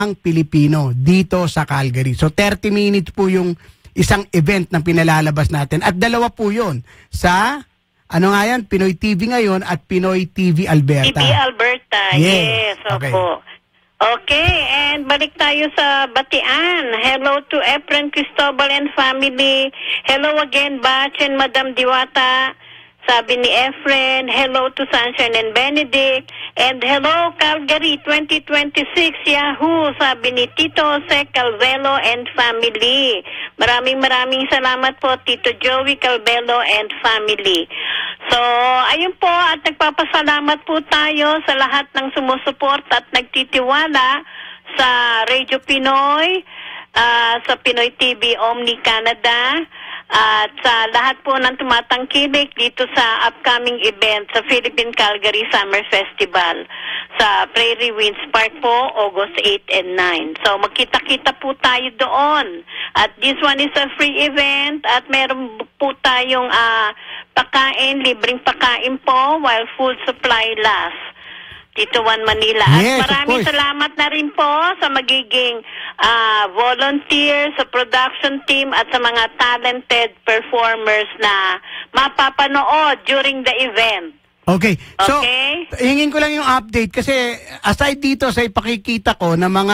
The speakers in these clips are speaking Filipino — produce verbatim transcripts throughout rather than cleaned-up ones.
ang Pilipino dito sa Calgary. So thirty minutes po yung isang event na pinalalabas natin. At dalawa po yun sa, ano nga yan, Pinoy T V ngayon at Pinoy T V Alberta. T V Alberta, yes. yes okay. Opo. Okay, and balik tayo sa Batian. Hello to Efren Cristobal and family. Hello again, Batch and Madam Diwata. Sabi ni Efren, hello to Sunshine and Benedict. And hello, Calgary twenty twenty-six, Yahoo! Sabi ni Tito Jose Calvelo and family. Maraming maraming salamat po, Tito Joey Calvelo and family. So, ayun po, at nagpapasalamat po tayo sa lahat ng sumusuport at nagtitiwala sa Radio Pinoy, uh, sa Pinoy T V Omni Canada, at sa lahat po ng tumatangkilik dito sa upcoming event sa Philippine Calgary Summer Festival sa Prairie Winds Park po, August eight and nine. So magkita-kita po tayo doon. At this one is a free event at meron po tayong uh, pakain, libreng pakain po while food supply lasts. Tito Juan Manila. Yes, at maraming salamat na rin po sa magiging uh, volunteer, sa production team at sa mga talented performers na mapapanood during the event. Okay. So, okay? hingin ko lang yung update kasi aside dito sa ipakikita ko na mga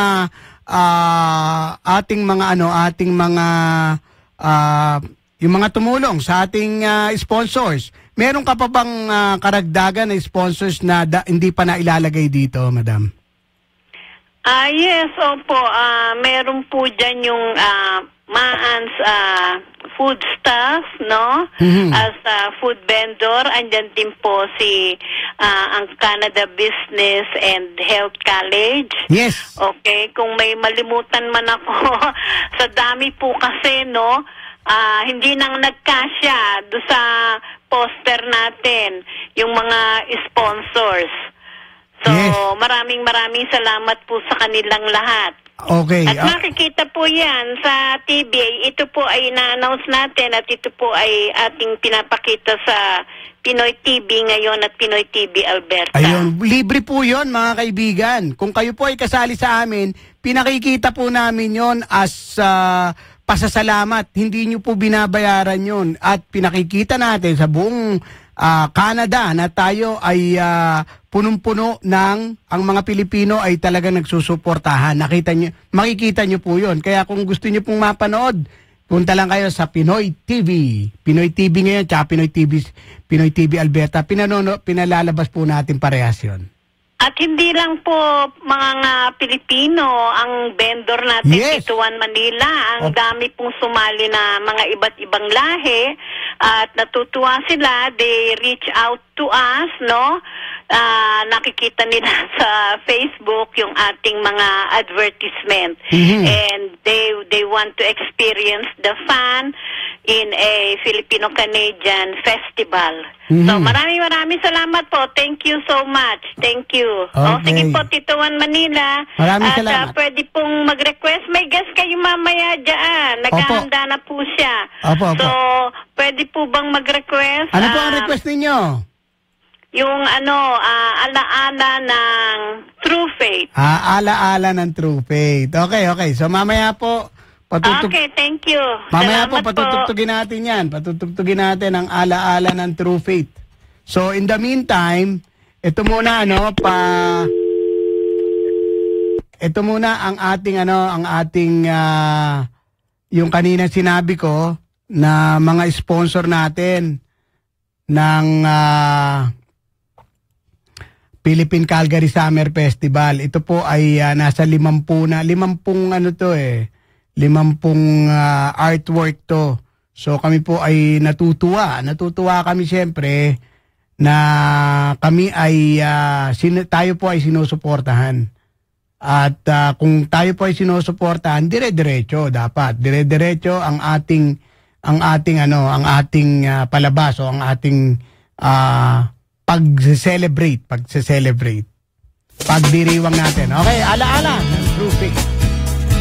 uh, ating mga ano, ating mga uh, yung mga tumulong sa ating uh, sponsors. Meron ka pa bang uh, karagdagan na sponsors na da, hindi pa na ilalagay dito, madam? Ah, uh, yes, opo. Uh, meron po dyan yung uh, Maan's uh, food staff, no? Mm-hmm. As a food vendor. Andyan din po si uh, ang Canada Business and Health College. Yes. Okay, kung may malimutan man ako, sa dami po kasi, no? Uh, hindi nang nagkasya do sa poster natin yung mga sponsors. So, yes. maraming maraming salamat po sa kanilang lahat. Okay. At uh, makikita po yan sa T V. Ito po ay na-announce natin at ito po ay ating pinapakita sa Pinoy T V ngayon at Pinoy T V Alberta. Ayun, libre po yon mga kaibigan. Kung kayo po ay kasali sa amin, pinakikita po namin yon as uh, pasasalamat. Hindi nyo po binabayaran yon at pinakikita natin sa buong uh, Canada na tayo ay uh, punong-puno ng ang mga Pilipino ay talagang nagsusuportahan. Nakita nyo, makikita nyo po yon. Kaya kung gusto nyo pong mapanood, punta lang kayo sa Pinoy T V. Pinoy T V ngayon, tsaka Pinoy T V, Pinoy T V Alberta. Pinanono, pinalalabas po natin parehas yun. At hindi lang po mga Pilipino ang vendor natin, yes. Tito Juan Manila. Ang oh. dami pong sumali na mga iba't ibang lahi at natutuwa sila. They reach out to us, no? Uh, nakikita nila sa Facebook yung ating mga advertisement. Mm-hmm. And they they want to experience the fun in a Filipino-Canadian festival. Mm-hmm. So maraming maraming salamat po. Thank you so much. Thank you. Okay. O sige po, Tito Juan Manila. Maraming At salamat. Uh, pwede pong mag-request. May guest kayo mamaya dyan. Naghahanda na po siya. Opo, opo. So, pwede po bang mag-request? Ano po ang uh, request ninyo? Yung ano, uh, ala-ala ng True Faith. Ah, ala-ala ng True Faith. Okay, okay. So mamaya po, patutug... Okay, thank you. Mamaya Salamat po, patutugtugin natin yan. Patutugtugin natin ang ala-ala ng True Faith. So in the meantime, ito muna ano, pa... Ito muna ang ating ano, ang ating, uh, yung kanina sinabi ko, na mga sponsor natin ng... Uh, Philippine Calgary Summer Festival. Ito po ay uh, nasa limampu na, limampung ano to eh, limampung uh, artwork to. So kami po ay natutuwa. Natutuwa kami siyempre na kami ay, uh, sin- tayo po ay sinusuportahan. At uh, kung tayo po ay sinusuportahan, dire-diretso dapat. Dire-diretso ang ating, ang ating ano, ang ating uh, palabas o ang ating uh, pag-celebrate, pag-celebrate. Pagdiriwang natin. Okay, ala-ala ng True Faith.